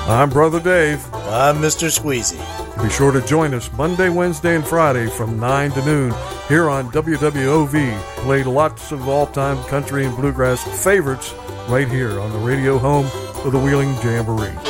I'm Brother Dave. I'm Mr. Squeezy. Be sure to join us Monday, Wednesday, and Friday from 9 to noon here on WWOV. Played lots of all-time country and bluegrass favorites right here on the radio home of the Wheeling Jamboree.